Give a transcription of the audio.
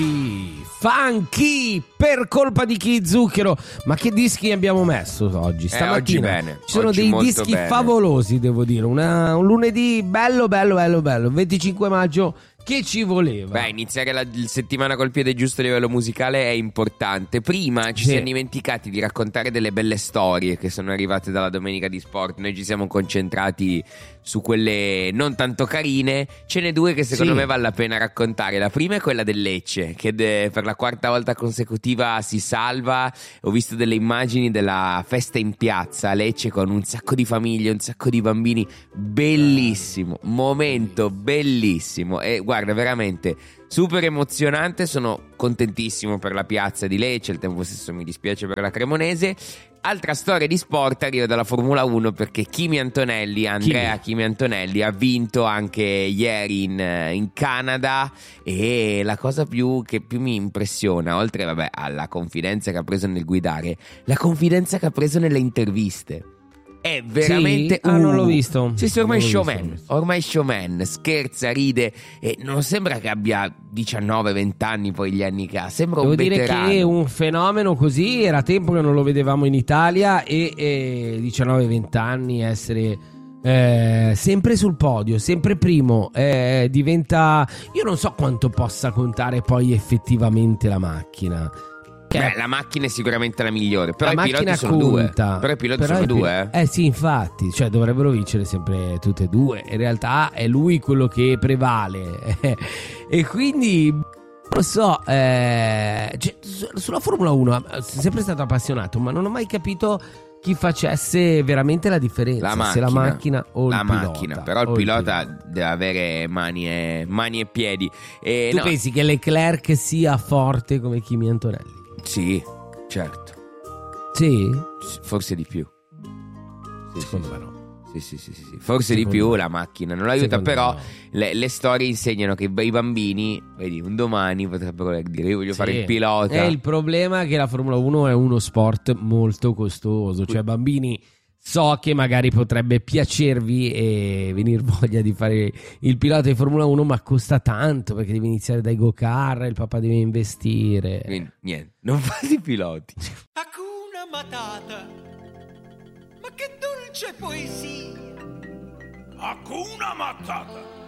Funky per colpa di chi Zucchero. Ma che dischi abbiamo messo oggi? Stamattina oggi bene. ci sono Oggi dei molto dischi bene. favolosi, devo dire. Un lunedì bello, 25 maggio. Che ci voleva? Beh, iniziare la settimana col piede giusto a livello musicale è importante. Prima ci siamo dimenticati di raccontare delle belle storie che sono arrivate dalla domenica di sport. Noi ci siamo concentrati su quelle non tanto carine. Ce n'è due che secondo me vale la pena raccontare. La prima è quella del Lecce, che per la quarta volta consecutiva si salva. Ho visto delle immagini della festa in piazza a Lecce con un sacco di famiglie, un sacco di bambini. Bellissimo, momento bellissimo. E guarda, veramente super emozionante. Sono contentissimo per la piazza di Lecce, al tempo stesso mi dispiace per la Cremonese. Altra storia di sport arriva dalla Formula 1, perché Andrea Kimi Antonelli ha vinto anche ieri in Canada. E la cosa che più mi impressiona, oltre alla confidenza che ha preso nel guidare, la confidenza che ha preso nelle interviste. È veramente non l'ho visto. Sì, ormai showman, scherza, ride e non sembra che abbia 19-20 anni poi gli anni che ha. Sembra un veterano. Devo dire che un fenomeno così era tempo che non lo vedevamo in Italia e 19-20 anni essere sempre sul podio, sempre primo, diventa... Io non so quanto possa contare poi effettivamente la macchina. Beh, la macchina è sicuramente la migliore, però la i piloti sono conta. Però i piloti sono due. Sì, infatti, cioè dovrebbero vincere sempre tutte e due. In realtà è lui quello che prevale. E quindi lo so, sulla Formula 1 sono sempre stato appassionato, ma non ho mai capito chi facesse veramente la differenza, se la macchina o il pilota. Macchina, però il pilota deve avere mani e piedi. Tu pensi che Leclerc sia forte come Kimi Antonelli? Sì, certo. Sì? Forse di più. Secondo me no. Sì. Forse di più la macchina non l'aiuta, però le storie insegnano che i bambini, vedi, un domani potrebbero dire io voglio fare il pilota. Il problema è che la Formula 1 è uno sport molto costoso, cioè bambini, so che magari potrebbe piacervi e venire voglia di fare il pilota di Formula 1, ma costa tanto perché devi iniziare dai go-kart, il papà deve investire. Quindi niente, non fate i piloti. Hakuna Matata, ma che dolce poesia! Hakuna Matata.